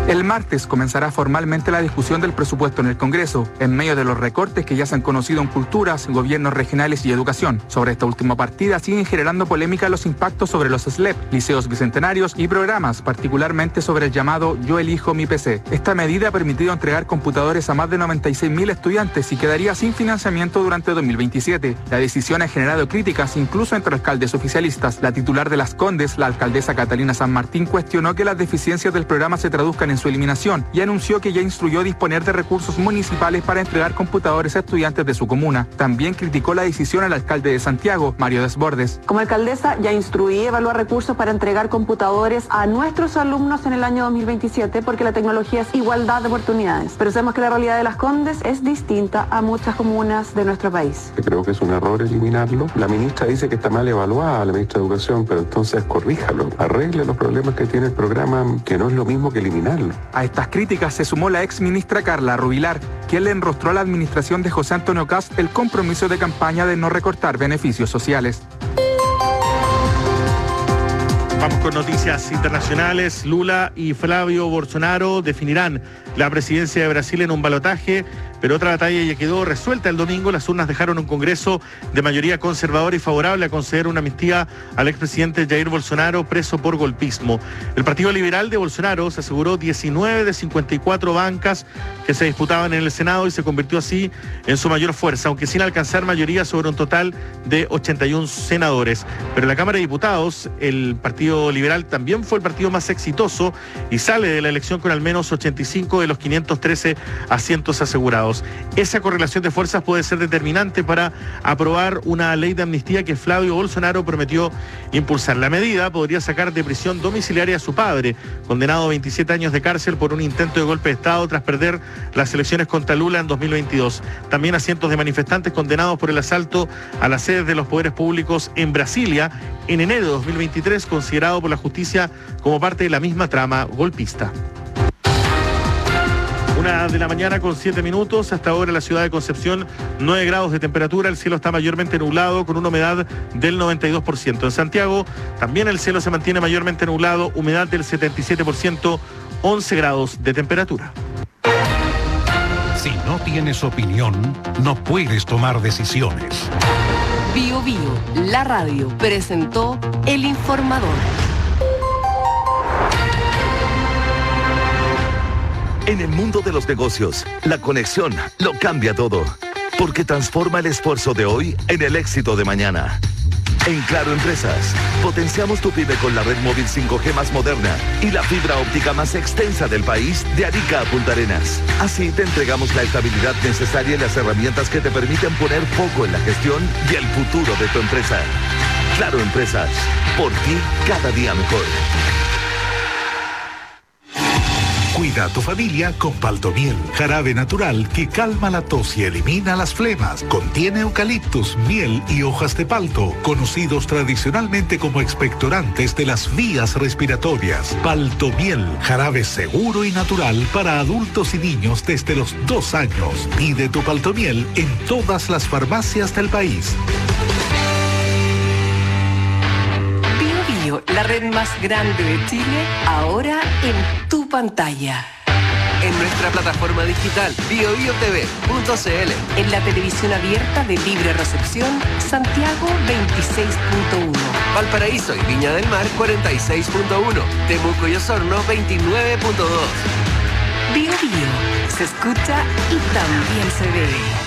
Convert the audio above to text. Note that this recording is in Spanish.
El martes comenzará formalmente la discusión del presupuesto en el Congreso, en medio de los recortes que ya se han conocido en culturas, gobiernos regionales y educación. Sobre esta última partida siguen generando polémica los impactos sobre los SLEP, liceos bicentenarios y programas, particularmente sobre el llamado Yo elijo mi PC. Esta medida ha permitido entregar computadores a más de 96.000 estudiantes y quedaría sin financiamiento durante 2027. La decisión ha generado críticas incluso entre alcaldes oficialistas. La titular de Las Condes, la alcaldesa Catalina San Martín, cuestionó que las deficiencias del programa se traduzcan en su eliminación y anunció que ya instruyó disponer de recursos municipales para entregar computadores a estudiantes de su comuna. También criticó la decisión al alcalde de Santiago, Mario Desbordes. Como alcaldesa ya instruí evaluar recursos para entregar computadores a nuestros alumnos en el año 2027 porque la tecnología es igualdad de oportunidades. Pero sabemos que la realidad de Las Condes es distinta a muchas comunas de nuestro país. Creo que es un error eliminarlo. La ministra dice que está mal evaluada, la ministra de Educación, pero entonces corríjalo, arregle los problemas que tiene el programa, que no es lo mismo que eliminarlo. A estas críticas se sumó la ex ministra Carla Rubilar, quien le enrostró a la administración de José Antonio Kast el compromiso de campaña de no recortar beneficios sociales. Vamos con noticias internacionales. Lula y Flavio Bolsonaro definirán la presidencia de Brasil en un balotaje, pero otra batalla ya quedó resuelta el domingo. Las urnas dejaron un Congreso de mayoría conservadora y favorable a conceder una amnistía al expresidente Jair Bolsonaro, preso por golpismo. El Partido Liberal de Bolsonaro se aseguró 19 de 54 bancas que se disputaban en el Senado y se convirtió así en su mayor fuerza, aunque sin alcanzar mayoría sobre un total de 81 senadores. Pero en la Cámara de Diputados, el Partido Liberal también fue el partido más exitoso y sale de la elección con al menos 85 de los 513 asientos asegurados. Esa correlación de fuerzas puede ser determinante para aprobar una ley de amnistía que Flavio Bolsonaro prometió impulsar. La medida podría sacar de prisión domiciliaria a su padre, condenado a 27 años de cárcel por un intento de golpe de Estado tras perder las elecciones contra Lula en 2022. También a cientos de manifestantes condenados por el asalto a las sedes de los poderes públicos en Brasilia en enero de 2023, considerado por la justicia como parte de la misma trama golpista. 1:07 a.m. Hasta ahora en la ciudad de Concepción, 9 grados de temperatura. El cielo está mayormente nublado con una humedad del 92%. En Santiago también el cielo se mantiene mayormente nublado, humedad del 77%, 11 grados de temperatura. Si no tienes opinión, no puedes tomar decisiones. Bio Bio, la radio, presentó El Informador. En el mundo de los negocios, la conexión lo cambia todo, porque transforma el esfuerzo de hoy en el éxito de mañana. En Claro Empresas, potenciamos tu pyme con la red móvil 5G más moderna y la fibra óptica más extensa del país, de Arica a Punta Arenas. Así te entregamos la estabilidad necesaria y las herramientas que te permiten poner foco en la gestión y el futuro de tu empresa. Claro Empresas, por ti cada día mejor. Cuida a tu familia con Paltomiel, jarabe natural que calma la tos y elimina las flemas. Contiene eucaliptus, miel y hojas de palto, conocidos tradicionalmente como expectorantes de las vías respiratorias. Paltomiel, jarabe seguro y natural para adultos y niños desde los 2 años. Pide tu Paltomiel en todas las farmacias del país. La red más grande de Chile, ahora en tu pantalla. En nuestra plataforma digital biobiotv.cl. En la televisión abierta de libre recepción, Santiago 26.1. Valparaíso y Viña del Mar 46.1. Temuco y Osorno 29.2. Bio Bio, se escucha y también se ve.